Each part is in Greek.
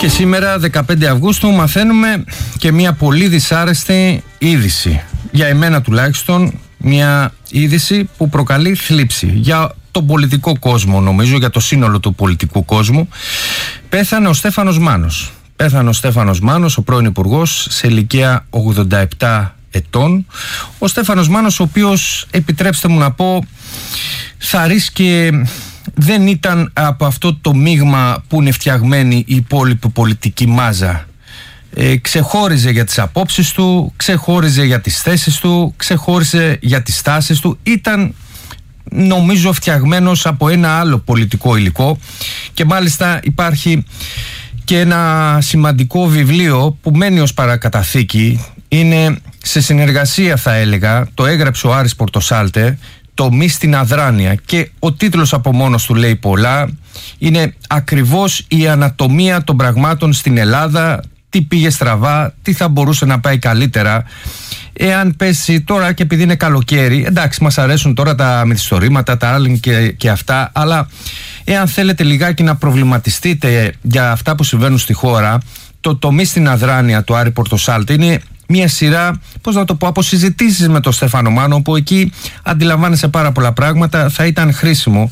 Και σήμερα 15 Αυγούστου μαθαίνουμε και μια πολύ δυσάρεστη είδηση. Για εμένα τουλάχιστον μια είδηση που προκαλεί θλίψη. Για τον πολιτικό κόσμο, νομίζω, για το σύνολο του πολιτικού κόσμου. Πέθανε ο Στέφανος Μάνος. Πέθανε ο Στέφανος Μάνος, ο πρώην υπουργός, σε ηλικία 87 ετών. Ο Στέφανος Μάνος, ο οποίος, επιτρέψτε μου να πω, θαρρής και δεν ήταν από αυτό το μείγμα που είναι φτιαγμένη η υπόλοιπη πολιτική μάζα. Ξεχώριζε για τις απόψεις του, ξεχώριζε για τις θέσεις του, ξεχώριζε για τις τάσεις του. Ήταν, νομίζω, φτιαγμένος από ένα άλλο πολιτικό υλικό και μάλιστα υπάρχει και ένα σημαντικό βιβλίο που μένει ως παρακαταθήκη. Είναι σε συνεργασία, θα έλεγα, το έγραψε ο Άρης Πορτοσάλτε, το «Μη στην αδράνεια», και ο τίτλος από μόνος του λέει πολλά. Είναι ακριβώς η ανατομία των πραγμάτων στην Ελλάδα, τι πήγε στραβά, τι θα μπορούσε να πάει καλύτερα. Εάν πέσει τώρα, και επειδή είναι καλοκαίρι, εντάξει, μας αρέσουν τώρα τα μυθιστορήματα, τα άλλα και αυτά, αλλά εάν θέλετε λιγάκι να προβληματιστείτε για αυτά που συμβαίνουν στη χώρα, το «Μη στην αδράνεια» του Άρη Πορτοσάλτε είναι μια σειρά, πώς να το πω, από συζητήσεις με τον Στέφανο Μάνο, που εκεί αντιλαμβάνεσαι πάρα πολλά πράγματα. Θα ήταν χρήσιμο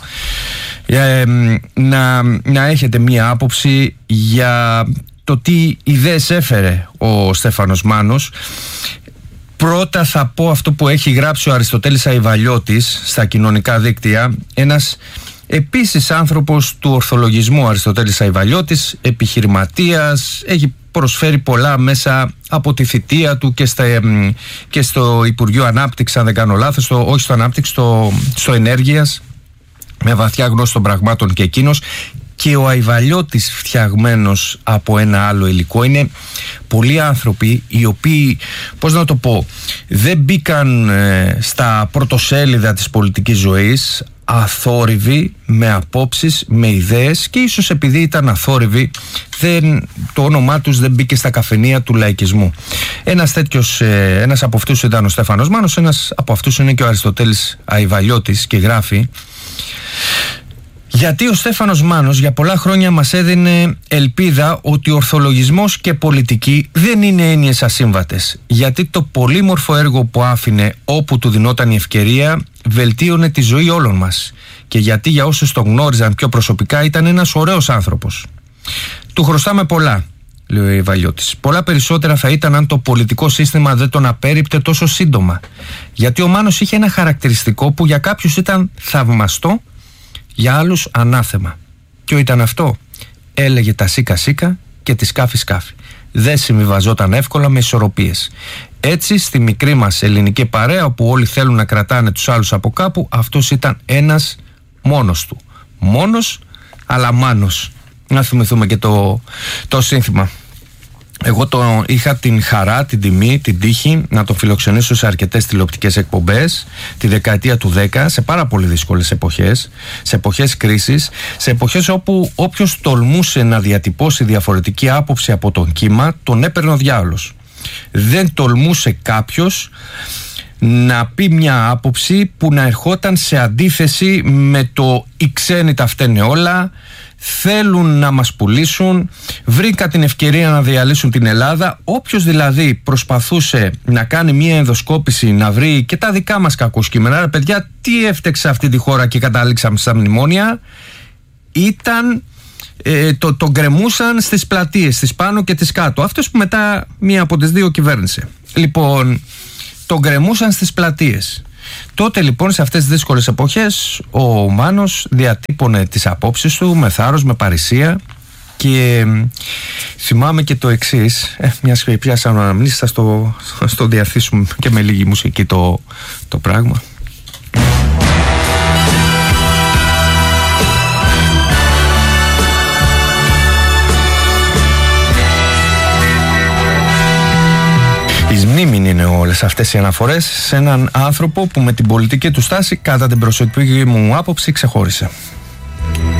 να έχετε μια άποψη για το τι ιδέες έφερε ο Στέφανος Μάνος. Πρώτα θα πω αυτό που έχει γράψει ο Αριστοτέλης Αϊβαλιώτης στα κοινωνικά δίκτυα, ένας επίσης άνθρωπος του ορθολογισμού. Αριστοτέλης Αϊβαλιώτης, επιχειρηματίας, έχει προσφέρει πολλά μέσα από τη θητεία του και στο Υπουργείο Ανάπτυξης, αν δεν κάνω λάθος, όχι στο Ανάπτυξη, στο Ενέργειας, με βαθιά γνώση των πραγμάτων και εκείνος. Και ο Αϊβαλιώτης, φτιαγμένος από ένα άλλο υλικό. Είναι πολλοί άνθρωποι οι οποίοι, πώς να το πω, δεν μπήκαν στα πρωτοσέλιδα της πολιτικής ζωής, αθόρυβοι, με απόψεις, με ιδέες, και ίσως επειδή ήταν αθόρυβοι το όνομά τους δεν μπήκε στα καφενεία του λαϊκισμού. Ένας από αυτούς ήταν ο Στέφανος Μάνος, ένας από αυτούς είναι και ο Αριστοτέλης Αϊβαλιώτης, και γράφει: γιατί ο Στέφανος Μάνος για πολλά χρόνια μας έδινε ελπίδα ότι ο ορθολογισμός και πολιτική δεν είναι έννοιες ασύμβατες. Γιατί το πολύμορφο έργο που άφηνε όπου του δινόταν η ευκαιρία βελτίωνε τη ζωή όλων μας. Και γιατί για όσους τον γνώριζαν πιο προσωπικά ήταν ένας ωραίος άνθρωπος. Του χρωστάμε πολλά, λέει ο Αϊβαλιώτης. Πολλά περισσότερα θα ήταν αν το πολιτικό σύστημα δεν τον απέρριπτε τόσο σύντομα. Γιατί ο Μάνος είχε ένα χαρακτηριστικό που για κάποιους ήταν θαυμαστό, για άλλους ανάθεμα. Ποιο ήταν αυτό? Έλεγε τα σίκα σίκα και τη σκάφη σκάφη. Δεν συμβιβαζόταν εύκολα με ισορροπίες. Έτσι, στη μικρή μας ελληνική παρέα, όπου όλοι θέλουν να κρατάνε τους άλλους από κάπου, αυτός ήταν ένας μόνος του. Μόνος, αλλά Μάνος. Να θυμηθούμε και το σύνθημα. Εγώ είχα την χαρά, την τιμή, την τύχη να τον φιλοξενήσω σε αρκετές τηλεοπτικές εκπομπές τη δεκαετία του 10, σε πάρα πολύ δύσκολες εποχές, σε εποχές κρίσης, σε εποχές όπου όποιος τολμούσε να διατυπώσει διαφορετική άποψη από τον κύμα, τον έπαιρνε ο διάολος. Δεν τολμούσε κάποιος να πει μια άποψη που να ερχόταν σε αντίθεση με το «οι ξένοι τα φταίνε όλα», θέλουν να μας πουλήσουν, βρήκα την ευκαιρία να διαλύσουν την Ελλάδα. Όποιος δηλαδή προσπαθούσε να κάνει μια ενδοσκόπηση, να βρει και τα δικά μας κακοσκήμενα, ρε παιδιά, τι έφτεξε αυτή τη χώρα και καταλήξαμε στα μνημόνια, ήταν τον γκρεμούσαν στις πλατείες, στις πάνω και τις κάτω. Αυτός που μετά μία από τις δύο κυβέρνησε. Λοιπόν, τον γκρεμούσαν στις πλατείες. Τότε λοιπόν, σε αυτές τις δύσκολες εποχές, ο Μάνος διατύπωνε τις απόψεις του με θάρρος, με παρησία, και θυμάμαι και το εξής, μιας και πιάσαμε αναμνήσεις, θα στο διαθήσουμε και με λίγη μουσική το πράγμα. Εις μνήμην είναι όλες αυτές οι αναφορές σε έναν άνθρωπο που με την πολιτική του στάση, κατά την προσωπική μου άποψη, ξεχώρισε.